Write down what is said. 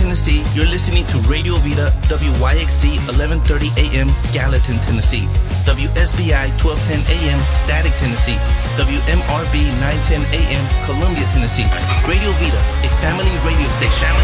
Tennessee, you're listening to Radio Vida, WYXC 1130 AM, Gallatin, Tennessee. WSBI 1210 AM, Static, Tennessee. WMRB 910 AM, Columbia, Tennessee. Radio Vida, a family radio station.